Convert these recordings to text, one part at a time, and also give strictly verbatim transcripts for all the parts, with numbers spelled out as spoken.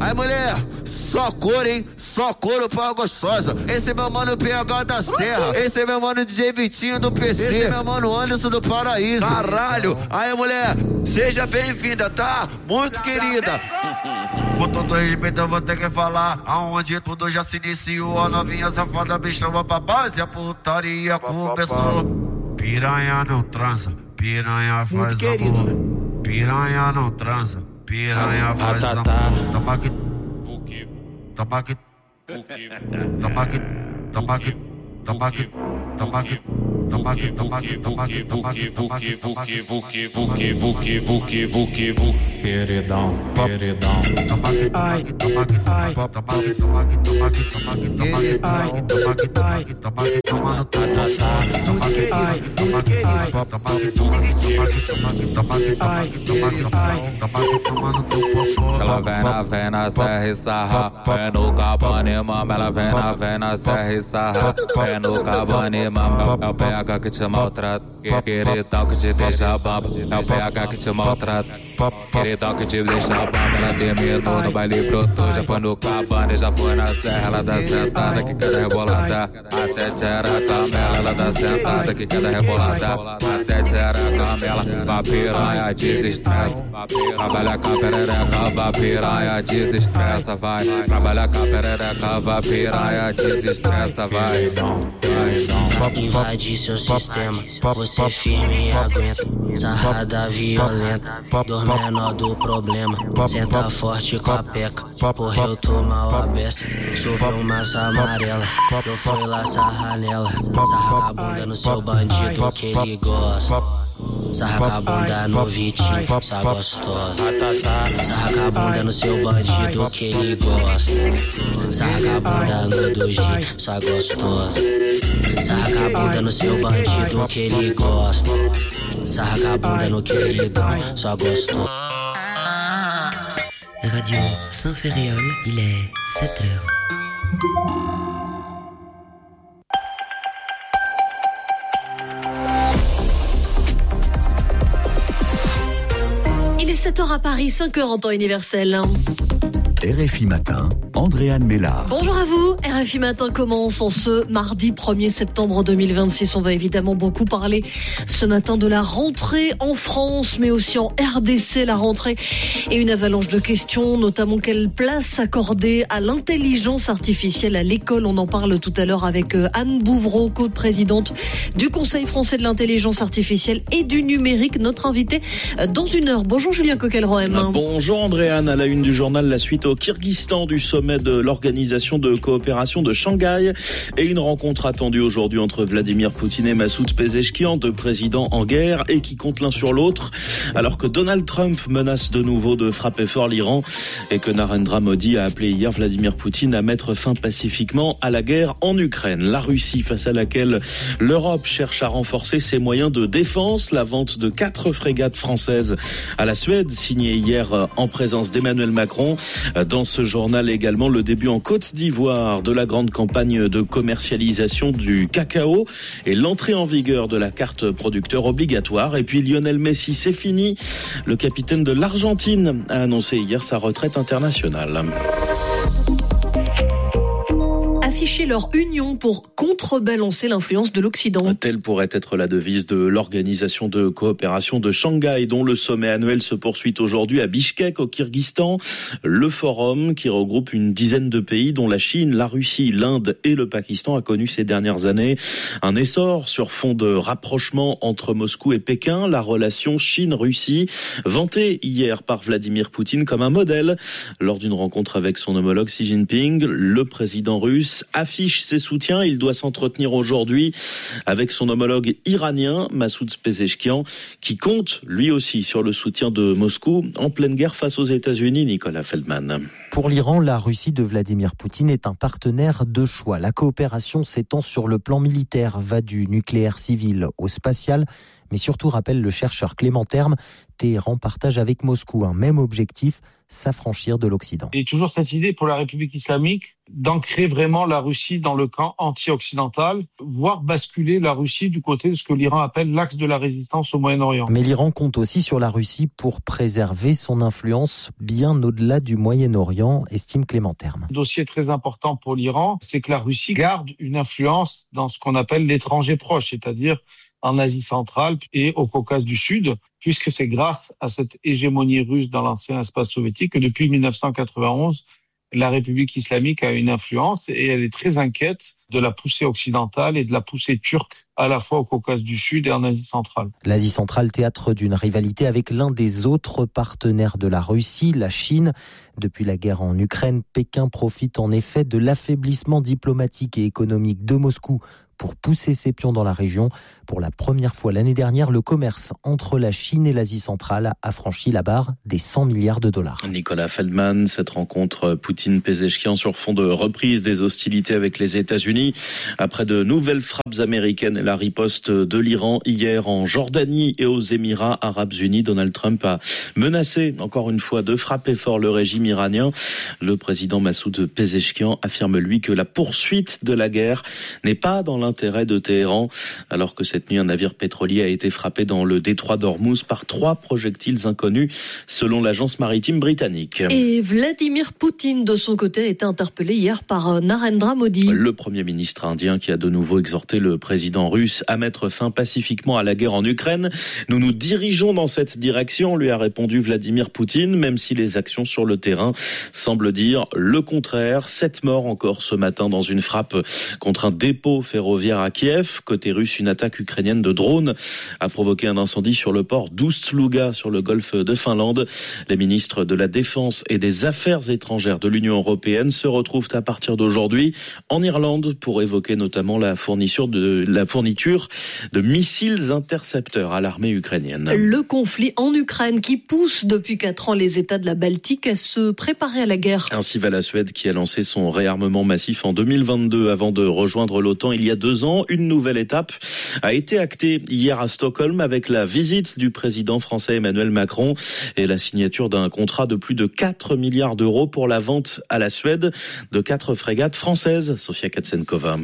Aí mulher, só couro, hein? Só couro pra gostosa. Esse é meu mano P H da Serra. Esse é meu mano D J Vitinho do P C. Esse é meu mano Anderson do Paraíso. Caralho! Aí mulher, seja bem-vinda, tá? Muito querida. Com todo respeito eu vou ter que falar aonde tudo já se iniciou. A novinha safada me chama pra base. A putaria começou. Piranha não transa, piranha faz amor. Né? Piranha não transa, piranha faz amor. Toma aqui, toma aqui, toma aqui, toma aqui, toma aqui, toma aqui. Tomaki, tomaki, tomaki, tomaki, tomaki, tomaki, buki, buki, buki, buki, buki, buki, peredão, peredão. Tomaki, tomaki, tomaki, tomaki, tomaki, tomaki, tomaki, tomaki, tomaki, tomaki, tomaki, tomaki, tomando tatassá. Tomaki, tomaki, tomaki, tomaki, tomaki, tomaki, tomaki, tomaki, tomaki, tomaki, tomando tupopô. Ela vem na, vem na serra e sarra, vem no Cabanema, ela vem na, vem na serra e sarra, vem no Cabanema, é o P H que te maltrata, queridão que te deixa bamba, é o P H que te maltrata, queridão que te deixa bamba. Ela terminou no baile brotou, já foi no Cabana, já foi na serra, ela dá sentada que quer rebolada, até tirar a camela, ela dá sentada que quer rebolada, até tirar a camela, vai piranha desestressa, trabalha com a perereca, vai piranha desestressa, vai, trabalha com a perereca, vai piranha desestressa, vai, vai, invade seu sistema, você firme e aguenta, sarrada violenta, dor menor do problema, senta forte com a peca, porra eu tô mal a beça, subiu massa amarela, eu fui lá sarrar nela, sarra a bunda no seu bandido que ele gosta. Sarra a bunda no Vitinho, só gostosa. Sarra a bunda no seu bandido que ele gosta. Sarra a bunda no do G, só gostosa. Sarra a bunda no seu bandido que ele gosta. Sarra a bunda no queridão, só gostosa. Radio Saint-Ferréol, il est sept heures. Il est sept heures à Paris, cinq heures en temps universel. R F I Matin, Andréane Mélard. Bonjour à vous, R F I Matin commence en ce mardi premier septembre deux mille vingt-six. On va évidemment beaucoup parler ce matin de la rentrée en France, mais aussi en R D C, la rentrée et une avalanche de questions, notamment quelle place accorder à l'intelligence artificielle à l'école. On en parle tout à l'heure avec Anne Bouvreau, co-présidente du Conseil français de l'intelligence artificielle et du numérique, notre invitée dans une heure. Bonjour Julien Coquelroem. Bonjour Andréane, à la une du journal, la suite au Kyrgyzstan du sommet de l'Organisation de coopération de Shanghai et une rencontre attendue aujourd'hui entre Vladimir Poutine et Massoud Pezeshkian, deux présidents en guerre et qui comptent l'un sur l'autre, alors que Donald Trump menace de nouveau de frapper fort l'Iran et que Narendra Modi a appelé hier Vladimir Poutine à mettre fin pacifiquement à la guerre en Ukraine. La Russie, face à laquelle l'Europe cherche à renforcer ses moyens de défense, la vente de quatre frégates françaises à la Suède, signée hier en présence d'Emmanuel Macron. Dans ce journal également, le début en Côte d'Ivoire de la grande campagne de commercialisation du cacao et l'entrée en vigueur de la carte producteur obligatoire. Et puis Lionel Messi, c'est fini. Le capitaine de l'Argentine a annoncé hier sa retraite internationale. Afficher leur union pour contrebalancer l'influence de l'Occident. Telle pourrait être la devise de l'Organisation de coopération de Shanghai, dont le sommet annuel se poursuit aujourd'hui à Bishkek, au Kyrgyzstan. Le forum, qui regroupe une dizaine de pays, dont la Chine, la Russie, l'Inde et le Pakistan, a connu ces dernières années un essor sur fond de rapprochement entre Moscou et Pékin. La relation Chine-Russie, vantée hier par Vladimir Poutine comme un modèle lors d'une rencontre avec son homologue Xi Jinping. Le président russe affiche ses soutiens. Il doit s'entretenir aujourd'hui avec son homologue iranien, Massoud Pezeshkian, qui compte lui aussi sur le soutien de Moscou en pleine guerre face aux États-Unis. Nicolas Feldman. Pour l'Iran, la Russie de Vladimir Poutine est un partenaire de choix. La coopération s'étend sur le plan militaire, va du nucléaire civil au spatial, mais surtout, rappelle le chercheur Clément Terme, Téhéran partage avec Moscou un même objectif, s'affranchir de l'Occident. Il y a toujours cette idée pour la République islamique d'ancrer vraiment la Russie dans le camp anti-occidental, voire basculer la Russie du côté de ce que l'Iran appelle l'axe de la résistance au Moyen-Orient. Mais l'Iran compte aussi sur la Russie pour préserver son influence bien au-delà du Moyen-Orient. Orient, estime Clément Terme. Le dossier très important pour l'Iran, c'est que la Russie garde une influence dans ce qu'on appelle l'étranger proche, c'est-à-dire en Asie centrale et au Caucase du Sud, puisque c'est grâce à cette hégémonie russe dans l'ancien espace soviétique que depuis dix-neuf cent quatre-vingt-onze, la République islamique a une influence et elle est très inquiète de la poussée occidentale et de la poussée turque à la fois au Caucase du Sud et en Asie centrale. L'Asie centrale, théâtre d'une rivalité avec l'un des autres partenaires de la Russie, la Chine. Depuis la guerre en Ukraine, Pékin profite en effet de l'affaiblissement diplomatique et économique de Moscou pour pousser ses pions dans la région. Pour la première fois l'année dernière, le commerce entre la Chine et l'Asie centrale a franchi la barre des cent milliards de dollars. Nicolas Feldman, cette rencontre Poutine-Pezeshkian sur fond de reprise des hostilités avec les États-Unis. Après de nouvelles frappes américaines et la riposte de l'Iran hier en Jordanie et aux Émirats arabes unis, Donald Trump a menacé encore une fois de frapper fort le régime iranien. Le président Massoud Pezeshkian affirme lui que la poursuite de la guerre n'est pas dans l'intérêt de Téhéran, alors que cette nuit un navire pétrolier a été frappé dans le détroit d'Ormuz par trois projectiles inconnus selon l'agence maritime britannique. Et Vladimir Poutine de son côté a été interpellé hier par Narendra Modi. Le premier ministre indien qui a de nouveau exhorté le président russe à mettre fin pacifiquement à la guerre en Ukraine. Nous nous dirigeons dans cette direction, lui a répondu Vladimir Poutine, même si les actions sur le terrain semblent dire le contraire. Sept morts encore ce matin dans une frappe contre un dépôt ferroviaire à Kiev. Côté russe, une attaque ukrainienne de drones a provoqué un incendie sur le port d'Oust-Luga sur le golfe de Finlande. Les ministres de la Défense et des Affaires étrangères de l'Union européenne se retrouvent à partir d'aujourd'hui en Irlande pour évoquer notamment la fourniture de, la fourniture de missiles intercepteurs à l'armée ukrainienne. Le conflit en Ukraine qui pousse depuis quatre ans les États de la Baltique à se préparer à la guerre. Ainsi va la Suède qui a lancé son réarmement massif en deux mille vingt-deux avant de rejoindre l'OTAN il y a deux ans. Une nouvelle étape a été actée hier à Stockholm avec la visite du président français Emmanuel Macron et la signature d'un contrat de plus de quatre milliards d'euros pour la vente à la Suède de quatre frégates françaises. Sofia Katsenkova.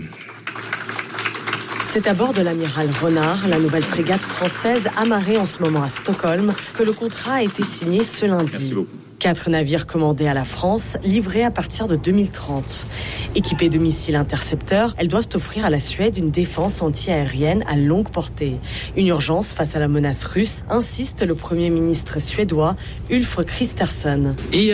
C'est à bord de l'amiral Renard, la nouvelle frégate française amarrée en ce moment à Stockholm, que le contrat a été signé ce lundi. Quatre navires commandés à la France, livrés à partir de deux mille trente. Équipés de missiles intercepteurs, elles doivent offrir à la Suède une défense anti-aérienne à longue portée. Une urgence face à la menace russe, insiste le Premier ministre suédois Ulf Kristersson.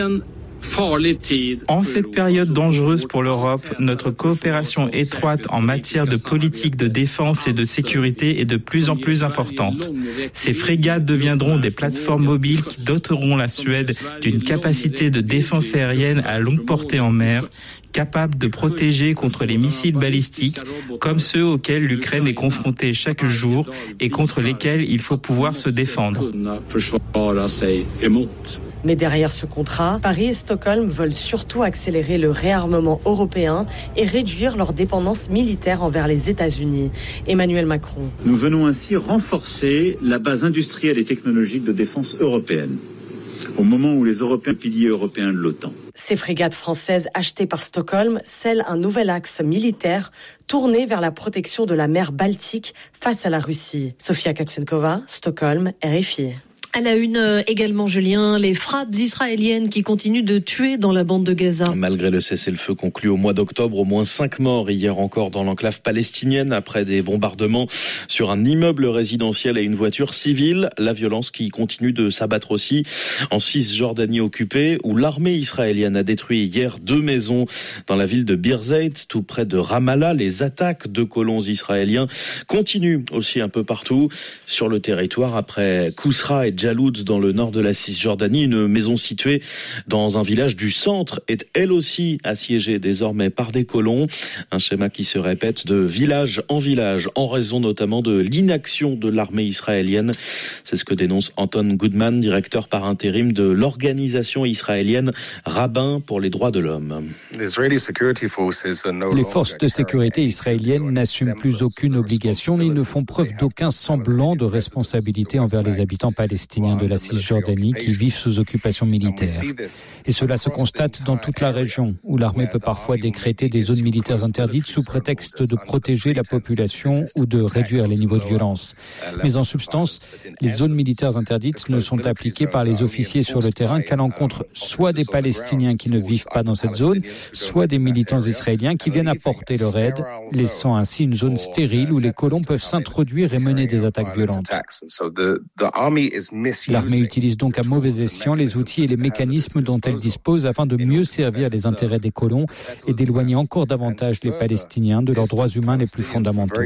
En cette période dangereuse pour l'Europe, notre coopération étroite en matière de politique de défense et de sécurité est de plus en plus importante. Ces frégates deviendront des plateformes mobiles qui doteront la Suède d'une capacité de défense aérienne à longue portée en mer, capable de protéger contre les missiles balistiques, comme ceux auxquels l'Ukraine est confrontée chaque jour et contre lesquels il faut pouvoir se défendre. Mais derrière ce contrat, Paris et Stockholm veulent surtout accélérer le réarmement européen et réduire leur dépendance militaire envers les États-Unis. Emmanuel Macron. Nous venons ainsi renforcer la base industrielle et technologique de défense européenne, au moment où les Européens, piliers européens de l'OTAN. Ces frégates françaises achetées par Stockholm scellent un nouvel axe militaire tourné vers la protection de la mer Baltique face à la Russie. Sofia Katsenkova, Stockholm, R F I. À la une également, Julien, les frappes israéliennes qui continuent de tuer dans la bande de Gaza. Malgré le cessez-le-feu conclu au mois d'octobre, au moins cinq morts hier encore dans l'enclave palestinienne après des bombardements sur un immeuble résidentiel et une voiture civile. La violence qui continue de s'abattre aussi en Cisjordanie occupée, où l'armée israélienne a détruit hier deux maisons dans la ville de Birzeit, tout près de Ramallah. Les attaques de colons israéliens continuent aussi un peu partout sur le territoire après Kousra et Jaloud dans le nord de la Cisjordanie. Une maison située dans un village du centre est elle aussi assiégée désormais par des colons. Un schéma qui se répète de village en village en raison notamment de l'inaction de l'armée israélienne. C'est ce que dénonce Anton Goodman, directeur par intérim de l'organisation israélienne Rabbin pour les droits de l'homme. Les forces de sécurité israéliennes n'assument plus aucune obligation et ne font preuve d'aucun semblant de responsabilité envers les habitants palestiniens. Palestiniens de la Cisjordanie qui vivent sous occupation militaire. Et cela se constate dans toute la région, où l'armée peut parfois décréter des zones militaires interdites sous prétexte de protéger la population ou de réduire les niveaux de violence. Mais en substance, les zones militaires interdites ne sont appliquées par les officiers sur le terrain qu'à l'encontre soit des Palestiniens qui ne vivent pas dans cette zone, soit des militants israéliens qui viennent apporter leur aide, laissant ainsi une zone stérile où les colons peuvent s'introduire et mener des attaques violentes. L'armée utilise donc à mauvais escient les outils et les mécanismes dont elle dispose afin de mieux servir les intérêts des colons et d'éloigner encore davantage les Palestiniens de leurs droits humains les plus fondamentaux.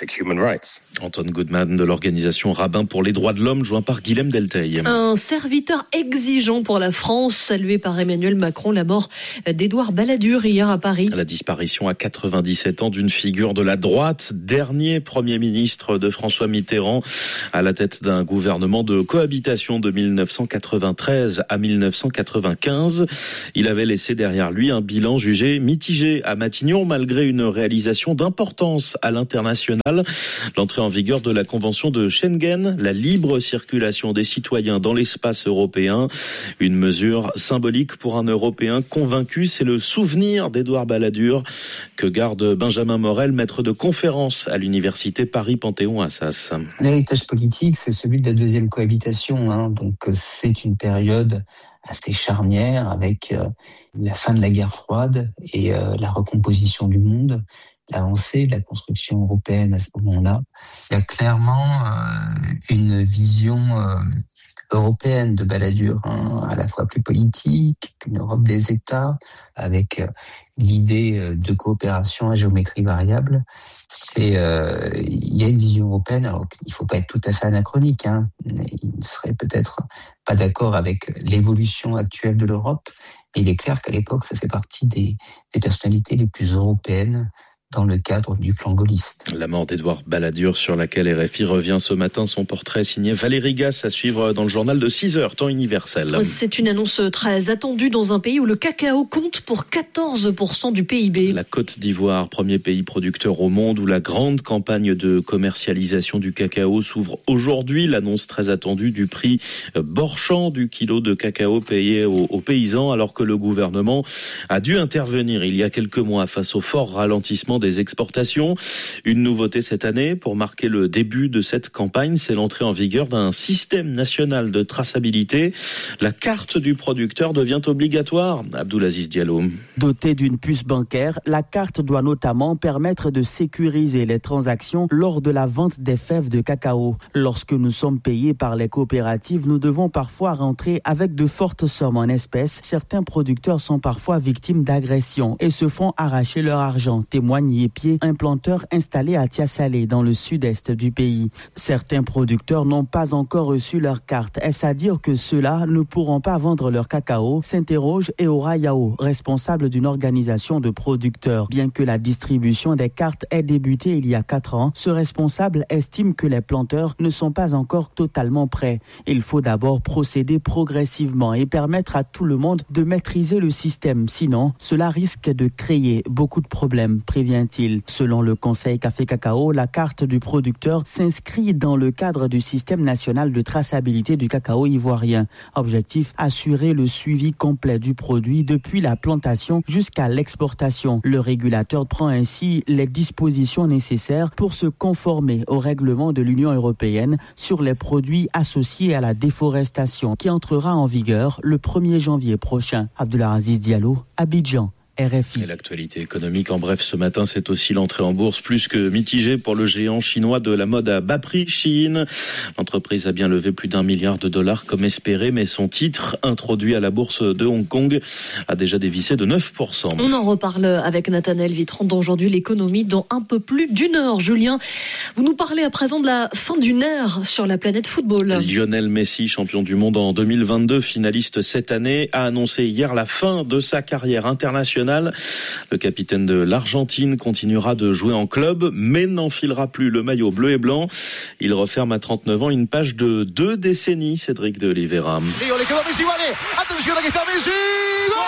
Anton Goodman de l'organisation Rabbin pour les droits de l'homme, joint par Guilhem Delteil. Un serviteur exigeant pour la France, salué par Emmanuel Macron, la mort d'Édouard Balladur hier à Paris. La disparition à quatre-vingt-dix-sept ans d'une figure de la droite, dernier Premier ministre de François Mitterrand, à la tête d'un gouvernement de cohabitation de mille neuf cent quatre-vingt-treize à mille neuf cent quatre-vingt-quinze. Il avait laissé derrière lui un bilan jugé mitigé à Matignon, malgré une réalisation d'importance à l'international. L'entrée en vigueur de la Convention de Schengen, la libre circulation des citoyens dans l'espace européen. Une mesure symbolique pour un Européen convaincu. C'est le souvenir d'Édouard Balladur que garde Benjamin Morel, maître de conférence à l'université Paris-Panthéon-Assas. L'héritage politique, c'est celui de la deuxième cohabitation. Hein. Donc c'est une période assez charnière avec euh, la fin de la guerre froide et euh, la recomposition du monde, l'avancée de la construction européenne à ce moment-là. Il y a clairement euh, une vision euh, européenne de Balladur, hein, à la fois plus politique qu'une Europe des États, avec euh, l'idée de coopération à géométrie variable. C'est, euh, il y a une vision européenne. Alors il faut pas être tout à fait anachronique, hein. Il ne serait peut-être pas d'accord avec l'évolution actuelle de l'Europe, mais il est clair qu'à l'époque, ça fait partie des, des personnalités les plus européennes dans le cadre du plan gaulliste. La mort d'Édouard Balladur, sur laquelle R F I revient ce matin, son portrait signé Valérie Gasse, à suivre dans le journal de six heures, temps universel. C'est une annonce très attendue dans un pays où le cacao compte pour quatorze pour cent du P I B. La Côte d'Ivoire, premier pays producteur au monde, où la grande campagne de commercialisation du cacao s'ouvre aujourd'hui. L'annonce très attendue du prix Borchamp du kilo de cacao payé aux, aux paysans, alors que le gouvernement a dû intervenir il y a quelques mois face au fort ralentissement des exportations. Une nouveauté cette année, pour marquer le début de cette campagne, c'est l'entrée en vigueur d'un système national de traçabilité. La carte du producteur devient obligatoire. Abdoulaziz Diallo. Dotée d'une puce bancaire, la carte doit notamment permettre de sécuriser les transactions lors de la vente des fèves de cacao. Lorsque nous sommes payés par les coopératives, nous devons parfois rentrer avec de fortes sommes en espèces. Certains producteurs sont parfois victimes d'agressions et se font arracher leur argent, témoigne Yépier, un planteur installé à Tiasalé, dans le sud-est du pays. Certains producteurs n'ont pas encore reçu leur carte. Est-ce à dire que ceux-là ne pourront pas vendre leur cacao? S'interroge Eora Yao, responsable d'une organisation de producteurs. Bien que la distribution des cartes ait débuté il y a quatre ans, ce responsable estime que les planteurs ne sont pas encore totalement prêts. Il faut d'abord procéder progressivement et permettre à tout le monde de maîtriser le système. Sinon, cela risque de créer beaucoup de problèmes, prévient-il. Selon le Conseil Café Cacao, la carte du producteur s'inscrit dans le cadre du système national de traçabilité du cacao ivoirien. Objectif, assurer le suivi complet du produit depuis la plantation jusqu'à l'exportation. Le régulateur prend ainsi les dispositions nécessaires pour se conformer au règlement de l'Union européenne sur les produits associés à la déforestation, qui entrera en vigueur le premier janvier prochain. Abdoulaziz Diallo, Abidjan. R F I. Et l'actualité économique, en bref, ce matin, c'est aussi l'entrée en bourse plus que mitigée pour le géant chinois de la mode à bas prix, Shein. L'entreprise a bien levé plus d'un milliard de dollars comme espéré, mais son titre, introduit à la bourse de Hong Kong, a déjà dévissé de neuf pour cent. On en reparle avec Nathanaël Vitran d'aujourd'hui, l'économie dans un peu plus d'une heure. Julien, vous nous parlez à présent de la fin d'une ère sur la planète football. Lionel Messi, champion du monde en deux mille vingt-deux, finaliste cette année, a annoncé hier la fin de sa carrière internationale. Le capitaine de l'Argentine continuera de jouer en club, mais n'enfilera plus le maillot bleu et blanc. Il referme à trente-neuf ans une page de deux décennies, Cédric de Oliveira.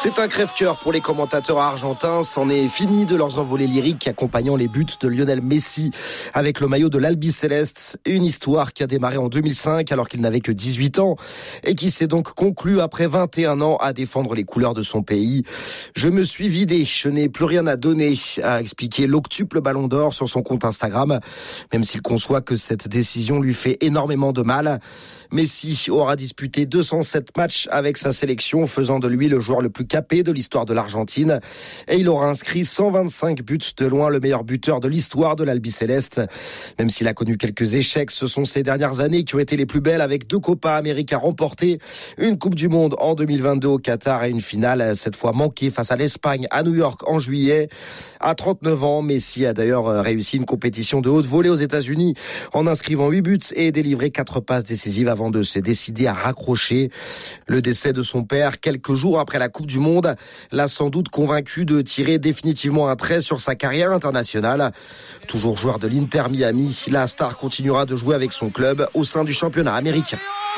C'est un crève-cœur pour les commentateurs argentins. C'en est fini de leurs envolées lyriques accompagnant les buts de Lionel Messi avec le maillot de l'Albiceleste. Une histoire qui a démarré en deux mille cinq alors qu'il n'avait que dix-huit ans et qui s'est donc conclue après vingt et un ans à défendre les couleurs de son pays. Je me suis vidé, je n'ai plus rien à donner, a expliqué l'octuple Ballon d'Or sur son compte Instagram, même s'il conçoit que cette décision lui fait énormément de mal. Messi aura disputé deux cent sept matchs avec sa sélection, faisant de lui le joueur le plus capé de l'histoire de l'Argentine. Et il aura inscrit cent vingt-cinq buts, de loin le meilleur buteur de l'histoire de l'Albiceleste. Même s'il a connu quelques échecs, ce sont ces dernières années qui ont été les plus belles, avec deux Copa América remportées, une Coupe du Monde en deux mille vingt-deux au Qatar et une finale, cette fois manquée face à l'Espagne à New York en juillet. À trente-neuf ans, Messi a d'ailleurs réussi une compétition de haute volée aux États-Unis en inscrivant huit buts et délivré quatre passes décisives avant de se décider à raccrocher. Le décès de son père, quelques jours après la Coupe du Monde, l'a sans doute convaincu de tirer définitivement un trait sur sa carrière internationale. Toujours joueur de l'Inter Miami, la star continuera de jouer avec son club au sein du championnat américain.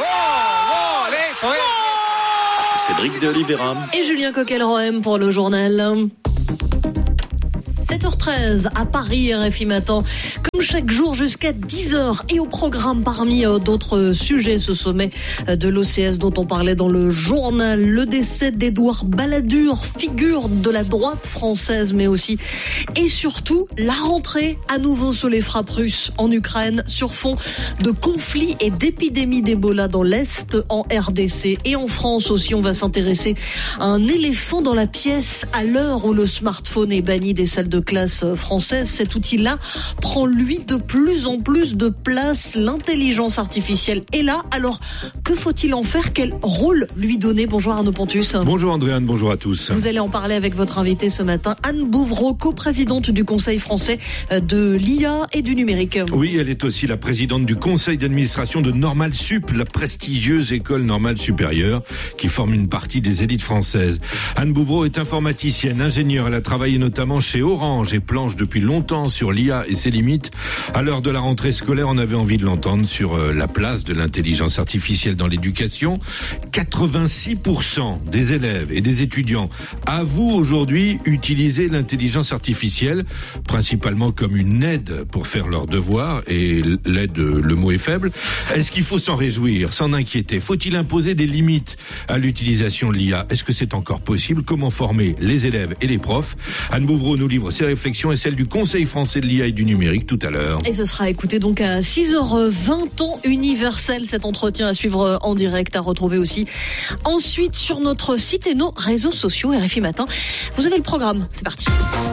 Cédric de Oliveira. Et Julien Coquel-Rohem pour le journal. sept heures treize à Paris, R F I Matin. Comme chaque jour jusqu'à dix heures. Et au programme, parmi d'autres sujets, ce sommet de l'O C S dont on parlait dans le journal. Le décès d'Édouard Balladur, figure de la droite française, mais aussi et surtout la rentrée à nouveau sous les frappes russes en Ukraine sur fond de conflits et d'épidémies d'Ebola dans l'Est, en R D C et en France aussi. On va s'intéresser à un éléphant dans la pièce à l'heure où le smartphone est banni des salles de classe française. Cet outil-là prend lui de plus en plus de place. L'intelligence artificielle est là. Alors, que faut-il en faire? Quel rôle lui donner? Bonjour Arnaud Pontus. Bonjour Andréane, bonjour à tous. Vous allez en parler avec votre invitée ce matin, Anne Bouvreau, coprésidente du Conseil français de l'I A et du numérique. Oui, elle est aussi la présidente du conseil d'administration de Normal Sup, la prestigieuse école normale supérieure qui forme une partie des élites françaises. Anne Bouvreau est informaticienne, ingénieure. Elle a travaillé notamment chez Orange et planche depuis longtemps sur l'I A et ses limites. À l'heure de la rentrée scolaire, on avait envie de l'entendre sur la place de l'intelligence artificielle dans l'éducation. quatre-vingt-six pour cent des élèves et des étudiants avouent aujourd'hui utiliser l'intelligence artificielle, principalement comme une aide pour faire leurs devoirs, et l'aide, le mot est faible. Est-ce qu'il faut s'en réjouir, s'en inquiéter? Faut-il imposer des limites à l'utilisation de l'I A? Est-ce que c'est encore possible? Comment former les élèves et les profs? Anne Bouvreau nous livre ses réflexions et celles du Conseil français de l'I A et du numérique tout à l'heure. Et ce sera écouté donc à six heures vingt, temps universel, cet entretien à suivre en direct, à retrouver aussi ensuite sur notre site et nos réseaux sociaux R F I Matin. Vous avez le programme, c'est parti.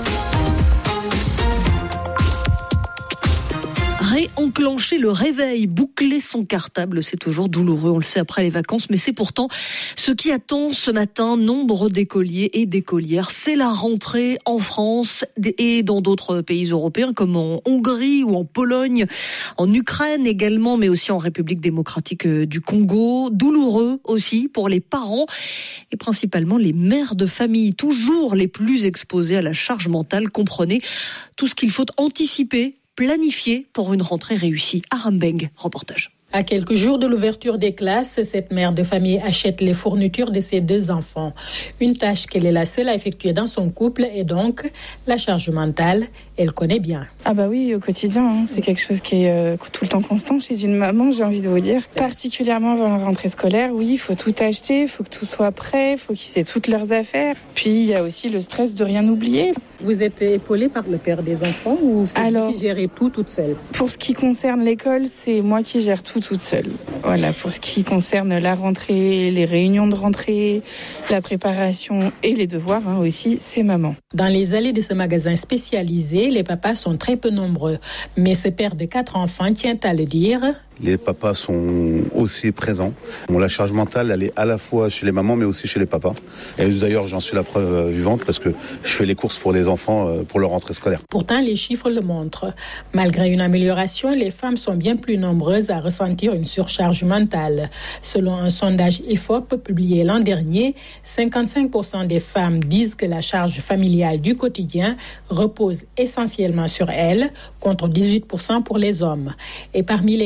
Réenclencher le réveil, boucler son cartable, c'est toujours douloureux, on le sait après les vacances, mais c'est pourtant ce qui attend ce matin nombre d'écoliers et d'écolières. C'est la rentrée en France et dans d'autres pays européens comme en Hongrie ou en Pologne, en Ukraine également, mais aussi en République démocratique du Congo. Douloureux aussi pour les parents et principalement les mères de famille, toujours les plus exposées à la charge mentale. Comprenez tout ce qu'il faut anticiper, planifié pour une rentrée réussie. Aram Beng, reportage. À quelques jours de l'ouverture des classes, cette mère de famille achète les fournitures de ses deux enfants. Une tâche qu'elle est la seule à effectuer dans son couple et donc la charge mentale, elle connaît bien. Ah bah oui, au quotidien, hein, c'est quelque chose qui est euh, tout le temps constant chez une maman, j'ai envie de vous dire. Particulièrement avant la rentrée scolaire, oui, il faut tout acheter, il faut que tout soit prêt, il faut qu'ils aient toutes leurs affaires. Puis il y a aussi le stress de rien oublier. Vous êtes épaulée par le père des enfants ou c'est Alors, vous qui gérez tout toute seule? Pour ce qui concerne l'école, c'est moi qui gère tout toute seule. Voilà, pour ce qui concerne la rentrée, les réunions de rentrée, la préparation et les devoirs hein, aussi, c'est maman. Dans les allées de ce magasin spécialisé, les papas sont très peu nombreux. Mais ce père de quatre enfants tient à le dire. Les papas sont aussi présents. Bon, la charge mentale, elle est à la fois chez les mamans, mais aussi chez les papas. Et d'ailleurs, j'en suis la preuve vivante parce que je fais les courses pour les enfants pour leur rentrée scolaire. Pourtant, les chiffres le montrent. Malgré une amélioration, les femmes sont bien plus nombreuses à ressentir une surcharge mentale. Selon un sondage I F O P publié l'an dernier, cinquante-cinq pour cent des femmes disent que la charge familiale du quotidien repose essentiellement sur elles, contre dix-huit pour cent pour les hommes. Et parmi les tâches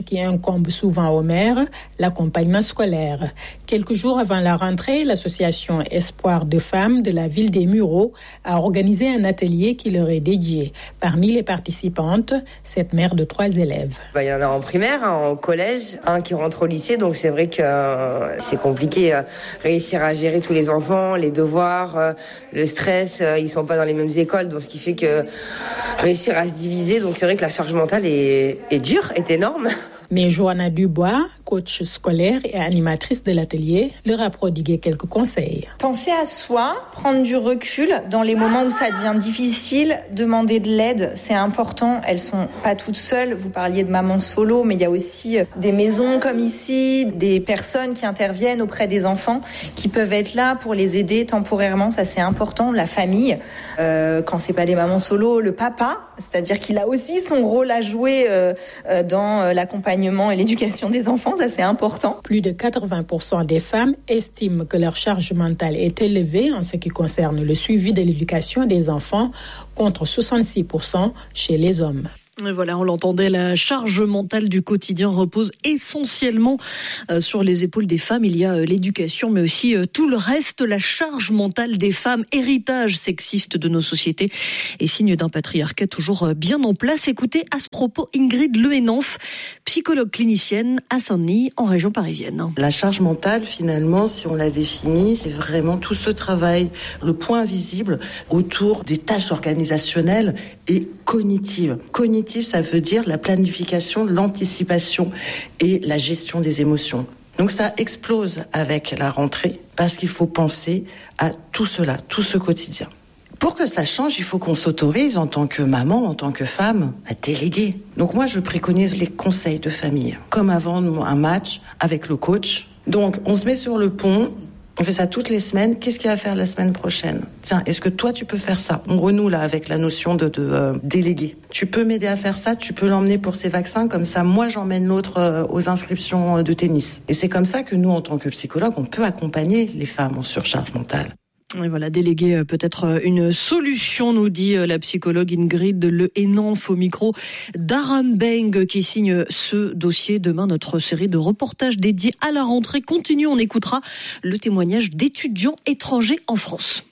qui incombe souvent aux mères, l'accompagnement scolaire. Quelques jours avant la rentrée, l'association Espoir de femmes de la ville des Mureaux a organisé un atelier qui leur est dédié. Parmi les participantes, cette mère de trois élèves. Bah, il y en a en primaire, en collège, un qui rentre au lycée, donc c'est vrai que euh, c'est compliqué. Euh, réussir à gérer tous les enfants, les devoirs, euh, le stress, euh, ils sont pas dans les mêmes écoles, donc ce qui fait que réussir à se diviser, donc c'est vrai que la charge mentale est, est dure, est énorme. Mais Johanna Dubois, coach scolaire et animatrice de l'atelier, leur a prodigué quelques conseils. Penser à soi, prendre du recul dans les moments où ça devient difficile, demander de l'aide, c'est important. Elles sont pas toutes seules. Vous parliez de maman solo, mais il y a aussi des maisons comme ici, des personnes qui interviennent auprès des enfants, qui peuvent être là pour les aider temporairement. Ça, c'est important. La famille, euh, quand c'est pas des mamans solo, le papa, c'est-à-dire qu'il a aussi son rôle à jouer euh, euh, dans l'accompagnement et l'éducation des enfants, ça c'est important. Plus de quatre-vingts pour cent des femmes estiment que leur charge mentale est élevée en ce qui concerne le suivi de l'éducation des enfants, contre soixante-six pour cent chez les hommes. Et voilà, on l'entendait, la charge mentale du quotidien repose essentiellement sur les épaules des femmes. Il y a l'éducation, mais aussi tout le reste. La charge mentale des femmes, héritage sexiste de nos sociétés et signe d'un patriarcat toujours bien en place. Écoutez à ce propos Ingrid Lehenanff, psychologue clinicienne à Saint-Denis, en région parisienne. La charge mentale, finalement, si on la définit, c'est vraiment tout ce travail, le point invisible autour des tâches organisationnelles et cognitives. Cognitives, ça veut dire la planification, l'anticipation et la gestion des émotions. Donc ça explose avec la rentrée parce qu'il faut penser à tout cela, tout ce quotidien. Pour que ça change, il faut qu'on s'autorise en tant que maman, en tant que femme, à déléguer. Donc moi, je préconise les conseils de famille, comme avant un match avec le coach. Donc on se met sur le pont. On fait ça toutes les semaines. Qu'est-ce qu'il y a à faire la semaine prochaine ? Tiens, est-ce que toi, tu peux faire ça ? On renoue là avec la notion de, de euh, déléguer. Tu peux m'aider à faire ça, tu peux l'emmener pour ses vaccins, comme ça, moi, j'emmène l'autre euh, aux inscriptions de tennis. Et c'est comme ça que nous, en tant que psychologues, on peut accompagner les femmes en surcharge mentale. Et voilà, déléguer peut-être une solution, nous dit la psychologue Ingrid Lehenanff au micro d'Aram Beng qui signe ce dossier. Demain, notre série de reportages dédiés à la rentrée continue. On écoutera le témoignage d'étudiants étrangers en France.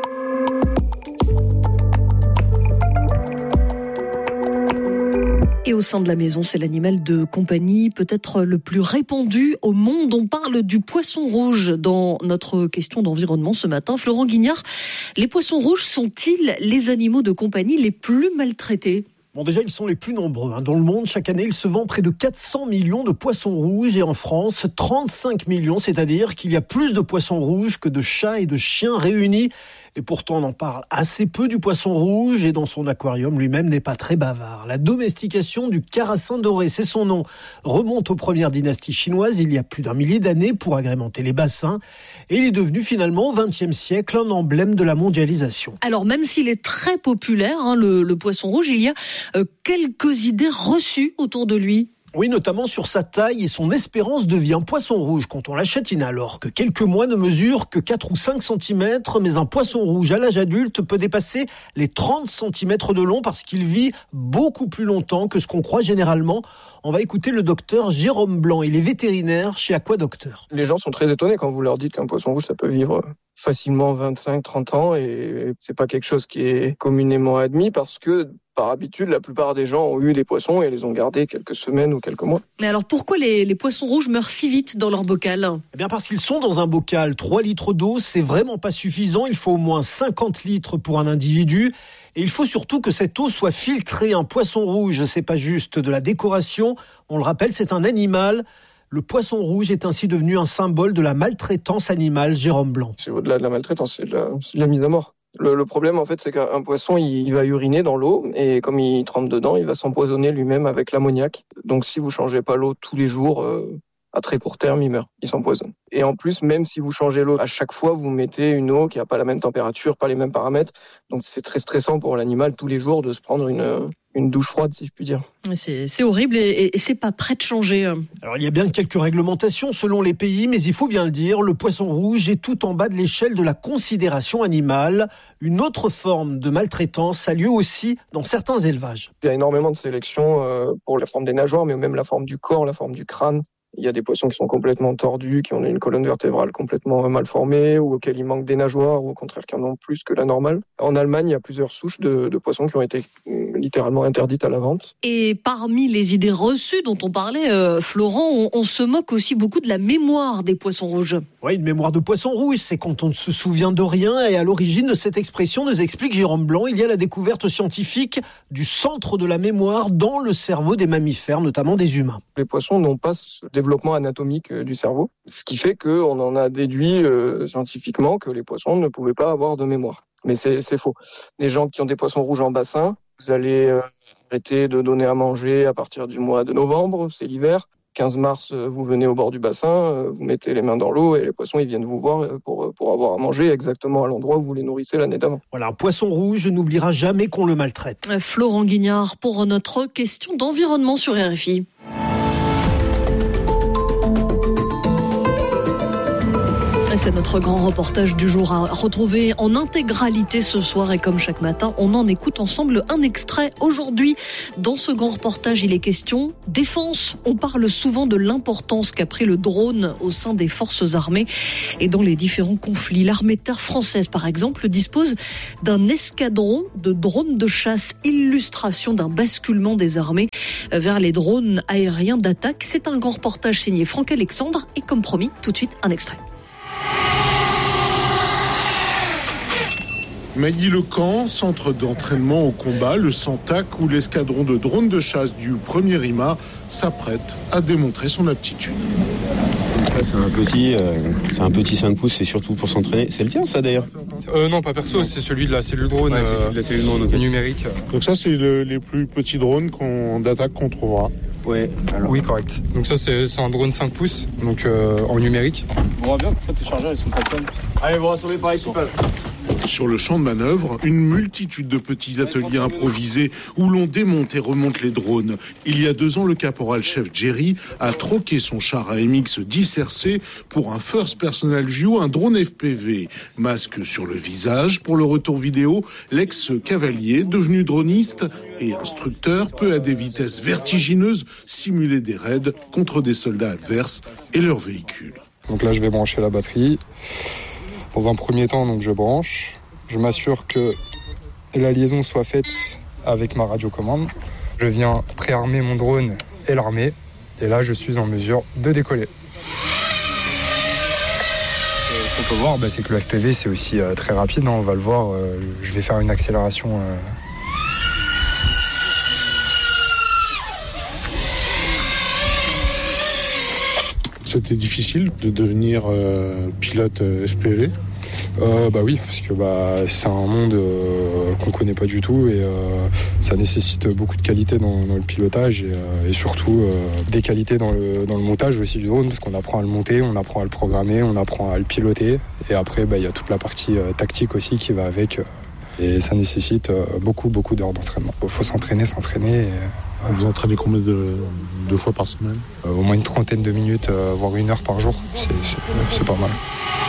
Et au sein de la maison, c'est l'animal de compagnie peut-être le plus répandu au monde. On parle du poisson rouge dans notre question d'environnement ce matin. Florent Guignard, les poissons rouges sont-ils les animaux de compagnie les plus maltraités ? Bon, déjà, ils sont les plus nombreux. Dans le monde, chaque année, il se vend près de quatre cents millions de poissons rouges. Et en France, trente-cinq millions, c'est-à-dire qu'il y a plus de poissons rouges que de chats et de chiens réunis. Et pourtant, on en parle assez peu du poisson rouge et dans son aquarium lui-même n'est pas très bavard. La domestication du carassin doré, c'est son nom, remonte aux premières dynasties chinoises il y a plus d'un millier d'années pour agrémenter les bassins. Et il est devenu finalement au vingtième siècle un emblème de la mondialisation. Alors même s'il est très populaire, hein, le, le poisson rouge, il y a euh, quelques idées reçues autour de lui. Oui, notamment sur sa taille et son espérance de vie. Un poisson rouge, quand on l'achète, il n'a alors que quelques mois, ne mesure que quatre ou cinq centimètres, mais un poisson rouge à l'âge adulte peut dépasser les trente centimètres de long parce qu'il vit beaucoup plus longtemps que ce qu'on croit généralement. On va écouter le docteur Jérôme Blanc, il est vétérinaire chez Aquadocteur. Les gens sont très étonnés quand vous leur dites qu'un poisson rouge, ça peut vivre facilement vingt-cinq trente ans et c'est pas quelque chose qui est communément admis parce que par habitude, la plupart des gens ont eu des poissons et les ont gardés quelques semaines ou quelques mois. Mais alors pourquoi les, les poissons rouges meurent si vite dans leur bocal ? Eh bien parce qu'ils sont dans un bocal. trois litres d'eau, c'est vraiment pas suffisant. Il faut au moins cinquante litres pour un individu. Et il faut surtout que cette eau soit filtrée. Un poisson rouge, c'est pas juste de la décoration. On le rappelle, c'est un animal. Le poisson rouge est ainsi devenu un symbole de la maltraitance animale. Jérôme Blanc. C'est au-delà de la maltraitance, c'est de la, c'est de la mise à mort. Le, le problème, en fait, c'est qu'un poisson, il, il va uriner dans l'eau et comme il trempe dedans, il va s'empoisonner lui-même avec l'ammoniac. Donc, si vous changez pas l'eau tous les jours, euh, à très court terme, ils meurent, ils s'empoisonnent. Et en plus, même si vous changez l'eau, à chaque fois, vous mettez une eau qui n'a pas la même température, pas les mêmes paramètres. Donc c'est très stressant pour l'animal tous les jours de se prendre une, une douche froide, si je puis dire. C'est, c'est horrible et, et c'est pas prêt de changer. Alors il y a bien quelques réglementations selon les pays, mais il faut bien le dire, le poisson rouge est tout en bas de l'échelle de la considération animale. Une autre forme de maltraitance a lieu aussi dans certains élevages. Il y a énormément de sélection euh, pour la forme des nageoires, mais même la forme du corps, la forme du crâne. Il y a des poissons qui sont complètement tordus, qui ont une colonne vertébrale complètement mal formée, ou auxquels il manque des nageoires, ou au contraire qui en ont plus que la normale. En Allemagne, il y a plusieurs souches de, de poissons qui ont été littéralement interdites à la vente. Et parmi les idées reçues dont on parlait, euh, Florent, on, on se moque aussi beaucoup de la mémoire des poissons rouges. Oui, une mémoire de poisson rouge, c'est quand on ne se souvient de rien. Et à l'origine de cette expression, nous explique Jérôme Blanc, il y a la découverte scientifique du centre de la mémoire dans le cerveau des mammifères, notamment des humains. Les poissons n'ont pas ce développement anatomique du cerveau, ce qui fait qu'on en a déduit euh, scientifiquement que les poissons ne pouvaient pas avoir de mémoire. Mais c'est, c'est faux. Les gens qui ont des poissons rouges en bassin, vous allez euh, arrêter de donner à manger à partir du mois de novembre, c'est l'hiver. quinze mars, vous venez au bord du bassin, vous mettez les mains dans l'eau et les poissons ils viennent vous voir pour, pour avoir à manger exactement à l'endroit où vous les nourrissez l'année d'avant. Voilà, un poisson rouge n'oubliera jamais qu'on le maltraite. Florent Guignard pour notre question d'environnement sur R F I. C'est notre grand reportage du jour à retrouver en intégralité ce soir et comme chaque matin, on en écoute ensemble un extrait. Aujourd'hui, dans ce grand reportage, il est question défense. On parle souvent de l'importance qu'a pris le drone au sein des forces armées et dans les différents conflits. L'armée de terre française, par exemple, dispose d'un escadron de drones de chasse, illustration d'un basculement des armées vers les drones aériens d'attaque. C'est un grand reportage signé Franck Alexandre et comme promis, tout de suite, un extrait. Mailly-le-Camp, centre d'entraînement au combat, le Santac, où l'escadron de drones de chasse du premier I M A s'apprête à démontrer son aptitude. Ça, c'est un petit, euh, c'est un petit cinq pouces, c'est surtout pour s'entraîner. C'est le tien, ça d'ailleurs euh, Non, pas perso, c'est celui de la cellule drone, ouais, euh, de la cellule drone okay. numérique. Donc ça, c'est le, les plus petits drones qu'on, d'attaque qu'on trouvera. Ouais, alors. Oui, correct. Donc ça, c'est, c'est un drone cinq pouces, donc euh, en numérique. On voit bien, pourquoi tes chargeurs, ils sont pas pleins. Allez, vous recevez par équipage. Sur le champ de manœuvre, une multitude de petits ateliers improvisés où l'on démonte et remonte les drones. Il y a deux ans, le caporal-chef Jerry a troqué son char A M X dix R C pour un First Personal View, un drone F P V. Masque sur le visage. Pour le retour vidéo, l'ex-cavalier, devenu droniste et instructeur, peut à des vitesses vertigineuses simuler des raids contre des soldats adverses et leurs véhicules. Donc là, je vais brancher la batterie. Dans un premier temps, donc je branche, je m'assure que la liaison soit faite avec ma radiocommande. Je viens préarmer mon drone et l'armer, et là je suis en mesure de décoller. Ce qu'on peut voir, bah, c'est que le F P V c'est aussi euh, très rapide, hein, on va le voir, euh, je vais faire une accélération. Euh... C'était difficile de devenir euh, pilote euh, F P V euh, Bah oui, parce que bah, c'est un monde euh, qu'on connaît pas du tout et euh, ça nécessite beaucoup de qualité dans, dans le pilotage et, euh, et surtout euh, des qualités dans le, dans le montage aussi du drone parce qu'on apprend à le monter, on apprend à le programmer, on apprend à le piloter et après bah, y a toute la partie euh, tactique aussi qui va avec euh, et ça nécessite euh, beaucoup beaucoup d'heures d'entraînement. Il faut s'entraîner, s'entraîner. Et, Vous entraînez combien de, de fois par semaine ? euh, Au moins une trentaine de minutes, euh, voire une heure par jour, c'est, c'est, c'est pas mal.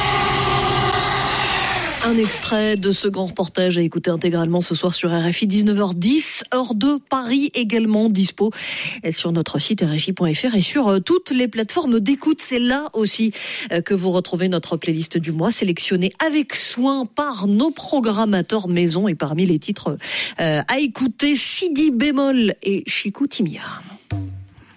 Un extrait de ce grand reportage à écouter intégralement ce soir sur R F I, dix-neuf heures dix, heure de Paris également, dispo sur notre site R F I point F R et sur toutes les plateformes d'écoute. C'est là aussi que vous retrouvez notre playlist du mois, sélectionnée avec soin par nos programmateurs maison et parmi les titres à écouter, Sidi Bémol et Chikou Timia.